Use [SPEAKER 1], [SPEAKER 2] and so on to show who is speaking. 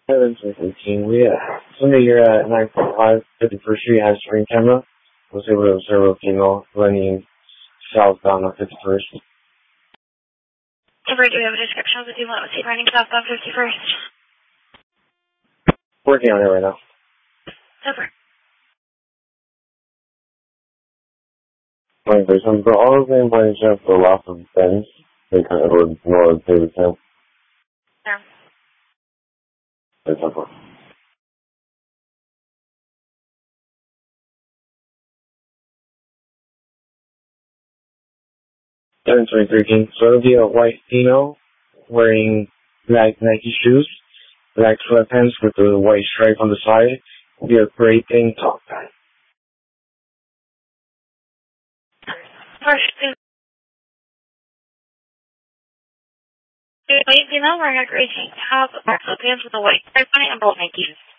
[SPEAKER 1] 718. We Sunday here at 945 51st Street has a ring camera. Was able to observe a female running southbound on 51st.
[SPEAKER 2] Over, do we have a description of the female that was seen running southbound 51st?
[SPEAKER 1] Working on it right now.
[SPEAKER 2] Over.
[SPEAKER 1] Like, there's some, but all of them might have the loss of bends. They kind of would more say the same.
[SPEAKER 2] Yeah.
[SPEAKER 1] That's okay. 723 King. So it'll be a white female wearing black Nike shoes, black sweatpants with a white stripe on the side. It'll be a gray tank top.
[SPEAKER 2] First, white female wearing a gray tank top, black sweatpants with a white stripe on it, and both Nikes.